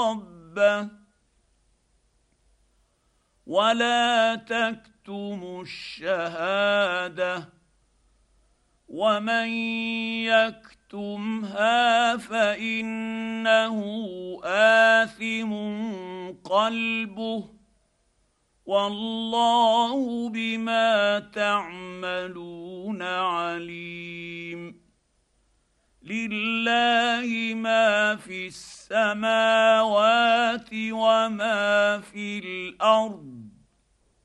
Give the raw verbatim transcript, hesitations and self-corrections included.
ربه ولا تكتموا الشهاده ومن يكتمها فانه آثم قلبه والله بما تعملون عليم. لله ما في السماوات وما في الارض